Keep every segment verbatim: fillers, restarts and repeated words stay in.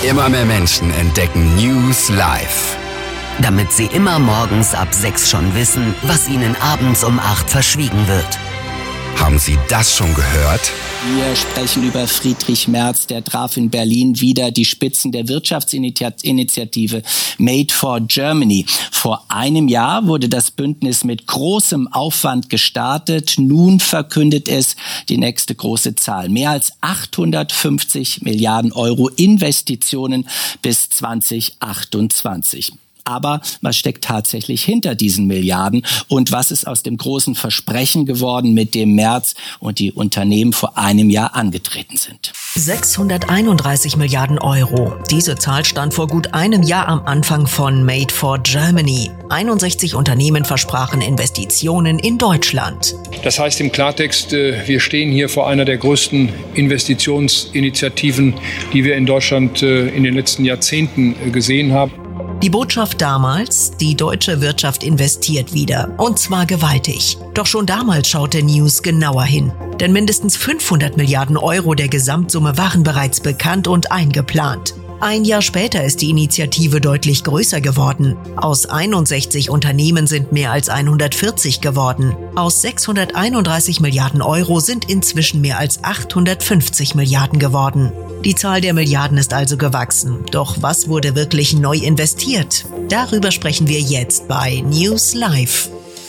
Immer mehr Menschen entdecken News Live. Damit sie immer morgens ab sechs schon wissen, was ihnen abends um acht verschwiegen wird. Haben Sie das schon gehört? Wir sprechen über Friedrich Merz, der traf in Berlin wieder die Spitzen der Wirtschaftsinitiative Made for Germany. Vor einem Jahr wurde das Bündnis mit großem Aufwand gestartet. Nun verkündet es die nächste große Zahl. Mehr als achthundertfünfzig Milliarden Euro Investitionen bis zwanzig achtundzwanzig. Aber was steckt tatsächlich hinter diesen Milliarden und was ist aus dem großen Versprechen geworden, mit dem Merz und die Unternehmen vor einem Jahr angetreten sind? sechshunderteinunddreißig Milliarden Euro. Diese Zahl stand vor gut einem Jahr am Anfang von Made for Germany. einundsechzig Unternehmen versprachen Investitionen in Deutschland. Das heißt im Klartext, wir stehen hier vor einer der größten Investitionsinitiativen, die wir in Deutschland in den letzten Jahrzehnten gesehen haben. Die Botschaft damals: Die deutsche Wirtschaft investiert wieder. Und zwar gewaltig. Doch schon damals schaute News genauer hin. Denn mindestens fünfhundert Milliarden Euro der Gesamtsumme waren bereits bekannt und eingeplant. Ein Jahr später ist die Initiative deutlich größer geworden. Aus einundsechzig Unternehmen sind mehr als hundertvierzig geworden. Aus sechshunderteinunddreißig Milliarden Euro sind inzwischen mehr als achthundertfünfzig Milliarden geworden. Die Zahl der Milliarden ist also gewachsen. Doch was wurde wirklich neu investiert? Darüber sprechen wir jetzt bei News Live.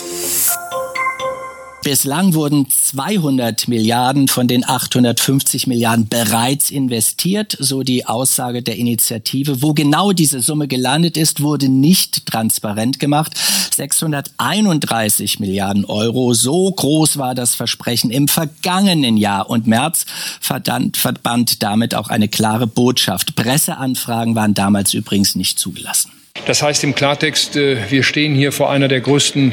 Bislang wurden zweihundert Milliarden von den achthundertfünfzig Milliarden bereits investiert, so die Aussage der Initiative. Wo genau diese Summe gelandet ist, wurde nicht transparent gemacht. sechshunderteinunddreißig Milliarden Euro, so groß war das Versprechen im vergangenen Jahr. Und Merz verband, verband damit auch eine klare Botschaft. Presseanfragen waren damals übrigens nicht zugelassen. Das heißt im Klartext, wir stehen hier vor einer der größten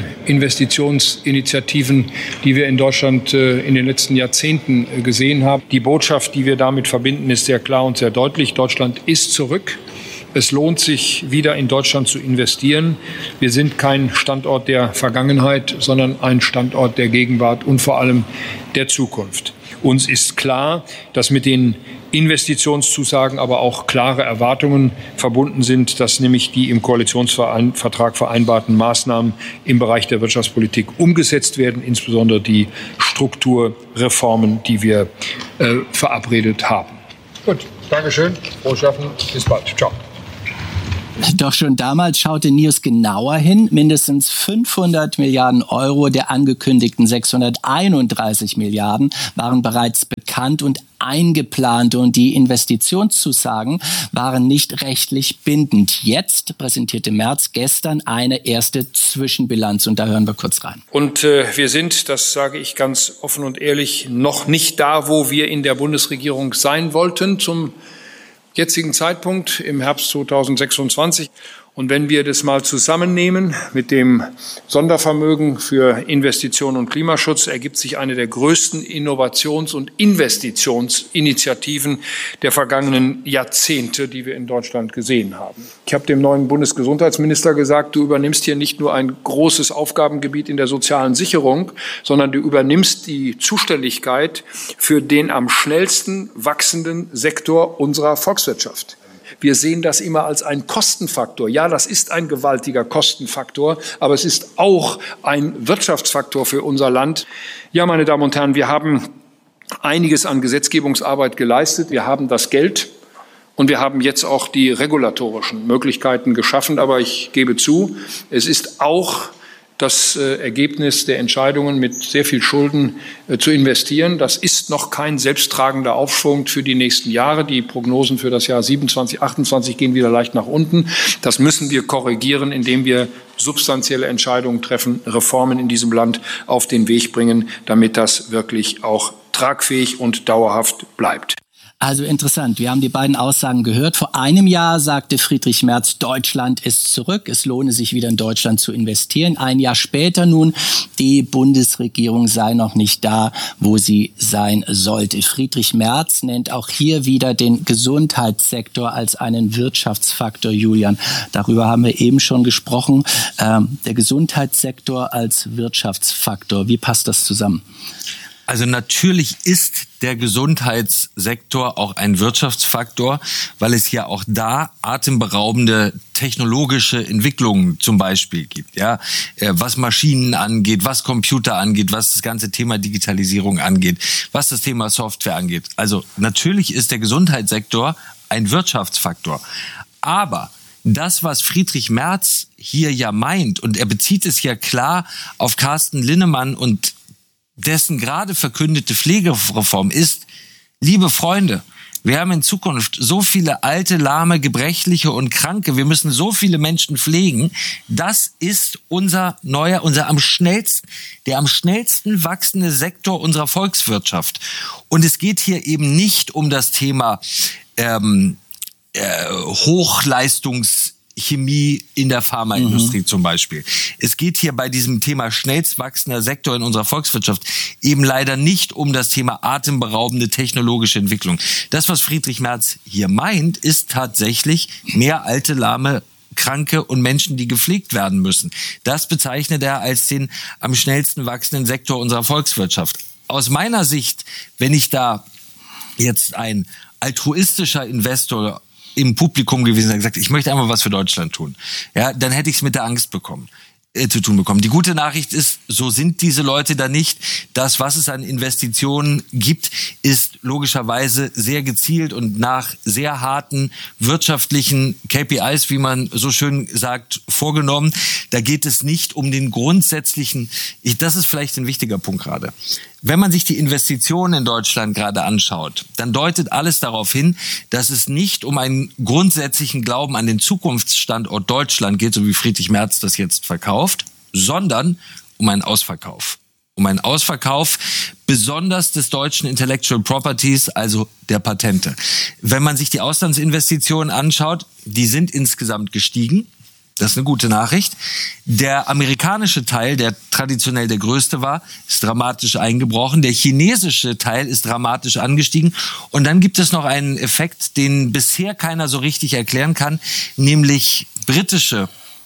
Investitionsinitiativen, die wir in Deutschland in den letzten Jahrzehnten gesehen haben. Die Botschaft, die wir damit verbinden, ist sehr klar und sehr deutlich. Deutschland ist zurück. Es lohnt sich, wieder in Deutschland zu investieren. Wir sind kein Standort der Vergangenheit, sondern ein Standort der Gegenwart und vor allem der Zukunft. Uns ist klar, dass mit den Investitionszusagen aber auch klare Erwartungen verbunden sind, dass nämlich die im Koalitionsvertrag vereinbarten Maßnahmen im Bereich der Wirtschaftspolitik umgesetzt werden, insbesondere die Strukturreformen, die wir äh, verabredet haben. Gut, Dankeschön, frohes Schaffen, bis bald, ciao. Doch schon damals schaute News genauer hin. Mindestens fünfhundert Milliarden Euro der angekündigten sechshunderteinunddreißig Milliarden waren bereits bekannt und eingeplant und die Investitionszusagen waren nicht rechtlich bindend. Jetzt präsentierte Merz gestern eine erste Zwischenbilanz und da hören wir kurz rein. Und äh, wir sind, das sage ich ganz offen und ehrlich, noch nicht da, wo wir in der Bundesregierung sein wollten zum jetzigen Zeitpunkt im Herbst zweitausendsechsundzwanzig. Und wenn wir das mal zusammennehmen mit dem Sondervermögen für Investitionen und Klimaschutz, ergibt sich eine der größten Innovations- und Investitionsinitiativen der vergangenen Jahrzehnte, die wir in Deutschland gesehen haben. Ich habe dem neuen Bundesgesundheitsminister gesagt, du übernimmst hier nicht nur ein großes Aufgabengebiet in der sozialen Sicherung, sondern du übernimmst die Zuständigkeit für den am schnellsten wachsenden Sektor unserer Volkswirtschaft. Wir sehen das immer als einen Kostenfaktor. Ja, das ist ein gewaltiger Kostenfaktor, aber es ist auch ein Wirtschaftsfaktor für unser Land. Ja, meine Damen und Herren, wir haben einiges an Gesetzgebungsarbeit geleistet. Wir haben das Geld und wir haben jetzt auch die regulatorischen Möglichkeiten geschaffen. Aber ich gebe zu, es ist auch das äh, Ergebnis der Entscheidungen, mit sehr viel Schulden äh, zu investieren. Das ist noch kein selbsttragender Aufschwung für die nächsten Jahre. Die Prognosen für das Jahr siebenundzwanzig, achtundzwanzig gehen wieder leicht nach unten. Das müssen wir korrigieren, indem wir substanzielle Entscheidungen treffen, Reformen in diesem Land auf den Weg bringen, damit das wirklich auch tragfähig und dauerhaft bleibt. Also interessant, wir haben die beiden Aussagen gehört. Vor einem Jahr sagte Friedrich Merz, Deutschland ist zurück, es lohne sich wieder in Deutschland zu investieren. Ein Jahr später nun, die Bundesregierung sei noch nicht da, wo sie sein sollte. Friedrich Merz nennt auch hier wieder den Gesundheitssektor als einen Wirtschaftsfaktor, Julian. Darüber haben wir eben schon gesprochen. Ähm, der Gesundheitssektor als Wirtschaftsfaktor, wie passt das zusammen? Also natürlich ist der Gesundheitssektor auch ein Wirtschaftsfaktor, weil es ja auch da atemberaubende technologische Entwicklungen zum Beispiel gibt, ja, was Maschinen angeht, was Computer angeht, was das ganze Thema Digitalisierung angeht, was das Thema Software angeht. Also natürlich ist der Gesundheitssektor ein Wirtschaftsfaktor, aber das, was Friedrich Merz hier ja meint, und er bezieht es ja klar auf Carsten Linnemann und dessen gerade verkündete Pflegereform ist, liebe Freunde, wir haben in Zukunft so viele alte, lahme, gebrechliche und Kranke, wir müssen so viele Menschen pflegen, das ist unser neuer, unser am schnellsten, der am schnellsten wachsende Sektor unserer Volkswirtschaft. Und es geht hier eben nicht um das Thema ähm, äh, Hochleistungs Chemie in der Pharmaindustrie mhm. zum Beispiel. Es geht hier bei diesem Thema schnellst wachsender Sektor in unserer Volkswirtschaft eben leider nicht um das Thema atemberaubende technologische Entwicklung. Das, was Friedrich Merz hier meint, ist tatsächlich mehr alte, lahme, Kranke und Menschen, die gepflegt werden müssen. Das bezeichnet er als den am schnellsten wachsenden Sektor unserer Volkswirtschaft. Aus meiner Sicht, wenn ich da jetzt ein altruistischer Investor im Publikum gewesen und gesagt, ich möchte einmal was für Deutschland tun, ja, dann hätte ich es mit der Angst bekommen, äh, zu tun bekommen. Die gute Nachricht ist, so sind diese Leute da nicht. Das, was es an Investitionen gibt, ist logischerweise sehr gezielt und nach sehr harten wirtschaftlichen K P Is, wie man so schön sagt, vorgenommen. Da geht es nicht um den grundsätzlichen, ich, das ist vielleicht ein wichtiger Punkt gerade. Wenn man sich die Investitionen in Deutschland gerade anschaut, dann deutet alles darauf hin, dass es nicht um einen grundsätzlichen Glauben an den Zukunftsstandort Deutschland geht, so wie Friedrich Merz das jetzt verkauft, sondern um einen Ausverkauf. Um einen Ausverkauf besonders des deutschen Intellectual Properties, also der Patente. Wenn man sich die Auslandsinvestitionen anschaut, die sind insgesamt gestiegen. Das ist eine gute Nachricht. Der amerikanische Teil, der traditionell der größte war, ist dramatisch eingebrochen. Der chinesische Teil ist dramatisch angestiegen. Und dann gibt es noch einen Effekt, den bisher keiner so richtig erklären kann, nämlich britische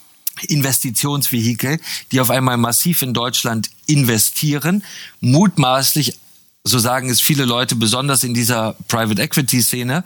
Investitionsvehikel, die auf einmal massiv in Deutschland investieren, mutmaßlich, so sagen es viele Leute, besonders in dieser Private Equity Szene,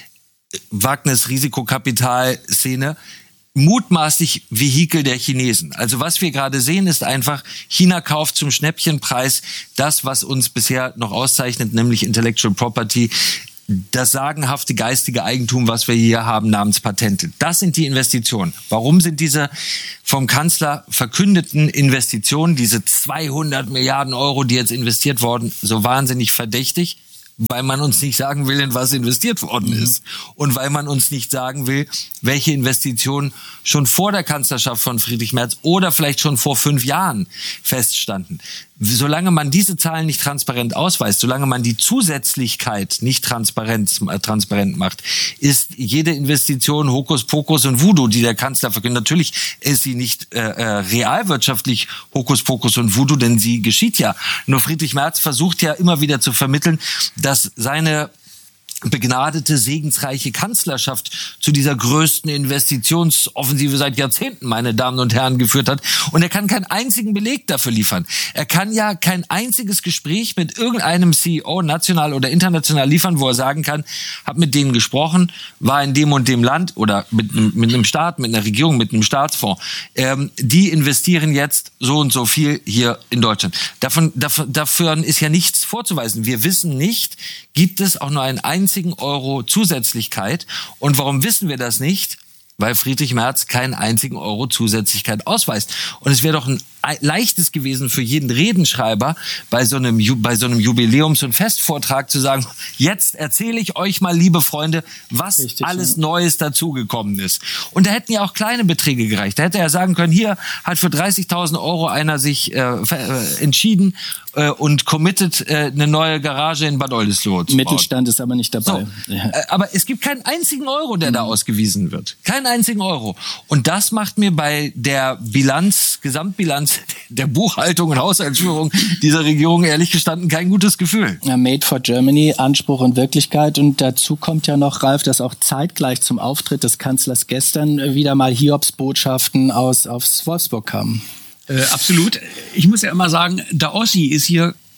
Wagnis-Risikokapital-Szene, mutmaßlich Vehikel der Chinesen. Also was wir gerade sehen, ist einfach, China kauft zum Schnäppchenpreis das, was uns bisher noch auszeichnet, nämlich Intellectual Property, das sagenhafte geistige Eigentum, was wir hier haben, namens Patente. Das sind die Investitionen. Warum sind diese vom Kanzler verkündeten Investitionen, diese zweihundert Milliarden Euro, die jetzt investiert wurden, so wahnsinnig verdächtig? Weil man uns nicht sagen will, in was investiert worden mhm. ist. Und weil man uns nicht sagen will, welche Investitionen schon vor der Kanzlerschaft von Friedrich Merz oder vielleicht schon vor fünf Jahren feststanden. Solange man diese Zahlen nicht transparent ausweist, solange man die Zusätzlichkeit nicht transparent, äh, transparent macht, ist jede Investition Hokuspokus und Voodoo, die der Kanzler verkündet. Natürlich ist sie nicht äh, äh, realwirtschaftlich Hokuspokus und Voodoo, denn sie geschieht ja. Nur Friedrich Merz versucht ja immer wieder zu vermitteln, dass seine begnadete, segensreiche Kanzlerschaft zu dieser größten Investitionsoffensive seit Jahrzehnten, meine Damen und Herren, geführt hat. Und er kann keinen einzigen Beleg dafür liefern. Er kann ja kein einziges Gespräch mit irgendeinem C E O, national oder international, liefern, wo er sagen kann, hab mit denen gesprochen, war in dem und dem Land oder mit, mit einem Staat, mit einer Regierung, mit einem Staatsfonds. Ähm, die investieren jetzt so und so viel hier in Deutschland. Davon, davon, dafür ist ja nichts vorzuweisen. Wir wissen nicht, gibt es auch nur einen einzigen Euro Zusätzlichkeit. Und warum wissen wir das nicht? Weil Friedrich Merz keinen einzigen Euro Zusätzlichkeit ausweist. Und es wäre doch ein leichtes gewesen für jeden Redenschreiber bei so einem, bei so einem Jubiläums- und Festvortrag zu sagen, jetzt erzähle ich euch mal, liebe Freunde, was Richtig, alles ja. Neues dazugekommen ist. Und da hätten ja auch kleine Beträge gereicht. Da hätte er sagen können, hier hat für dreißigtausend Euro einer sich äh, äh, entschieden äh, und committed, äh, eine neue Garage in Bad Oldesloe zu bauen. Mittelstand ist aber nicht dabei. So, ja. äh, aber es gibt keinen einzigen Euro, der mhm. da ausgewiesen wird. Keinen einzigen Euro. Und das macht mir bei der Bilanz, Gesamtbilanz der Buchhaltung und Haushaltsführung dieser Regierung ehrlich gestanden kein gutes Gefühl. Ja, Made for Germany, Anspruch und Wirklichkeit. Und dazu kommt ja noch, Ralf, dass auch zeitgleich zum Auftritt des Kanzlers gestern wieder mal Hiobsbotschaften aus, aus Wolfsburg kamen. Äh, absolut. Ich muss ja immer sagen, der Ossi ist hier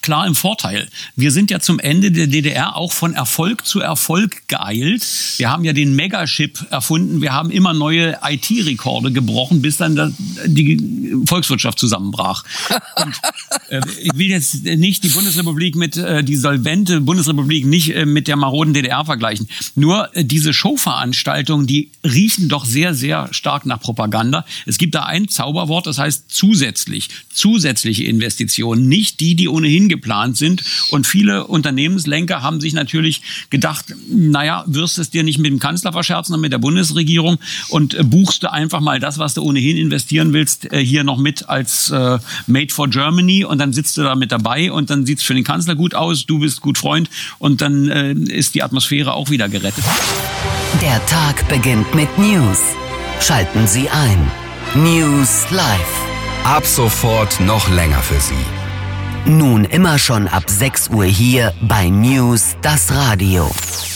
klar im Vorteil. Wir sind ja zum Ende der D D R auch von Erfolg zu Erfolg geeilt. Wir haben ja den Megachip erfunden. Wir haben immer neue I T-Rekorde gebrochen, bis dann die Volkswirtschaft zusammenbrach. Und, äh, ich will jetzt nicht die Bundesrepublik mit, äh, die solvente Bundesrepublik nicht äh, mit der maroden D D R vergleichen. Nur äh, diese Showveranstaltungen, die riechen doch sehr, sehr stark nach Propaganda. Es gibt da ein Zauberwort, das heißt zusätzlich. Zusätzliche Investitionen, nicht die, die ohnehin geplant sind. Und viele Unternehmenslenker haben sich natürlich gedacht, naja, wirst es dir nicht mit dem Kanzler verscherzen und mit der Bundesregierung und äh, buchst du einfach mal das, was du ohnehin investieren willst, äh, hier noch mit als äh, Made for Germany, und dann sitzt du da mit dabei und dann sieht's für den Kanzler gut aus, du bist gut Freund und dann äh, ist die Atmosphäre auch wieder gerettet. Der Tag beginnt mit News. Schalten Sie ein. News Live. Ab sofort noch länger für Sie. Nun immer schon ab sechs Uhr hier bei News das Radio.